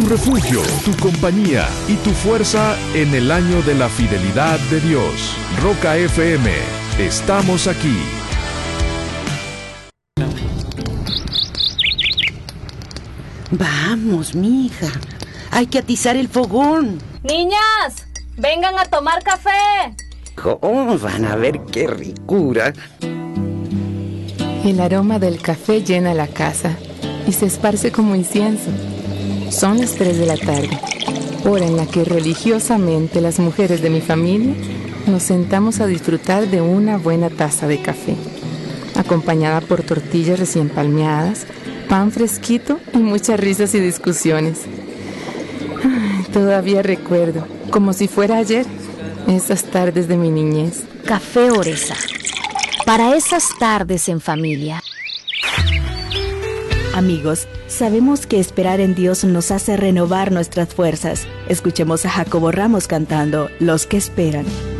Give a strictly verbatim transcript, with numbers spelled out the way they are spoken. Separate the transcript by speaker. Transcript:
Speaker 1: refugio, tu compañía y tu fuerza en el año de la fidelidad de Dios. Roca F M, estamos aquí.
Speaker 2: Vamos, mija. Hay que atizar el fogón.
Speaker 3: Niñas, vengan a tomar café.
Speaker 2: Oh, van a ver qué ricura.
Speaker 4: El aroma del café llena la casa y se esparce como incienso. Son las tres de la tarde, hora en la que religiosamente las mujeres de mi familia nos sentamos a disfrutar de una buena taza de café, acompañada por tortillas recién palmeadas, pan fresquito y muchas risas y discusiones. Ay, todavía recuerdo, como si fuera ayer, esas tardes de mi niñez.
Speaker 3: Café Oresa, para esas tardes en familia.
Speaker 5: Amigos, sabemos que esperar en Dios nos hace renovar nuestras fuerzas. Escuchemos a Jacobo Ramos cantando Los que esperan.